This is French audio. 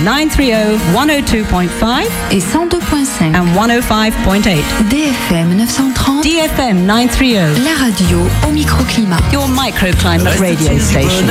930 102.5 et 102.5 and 105.8. DFM 930. DFM 930. La radio au microclimat. Your microclimate radio station.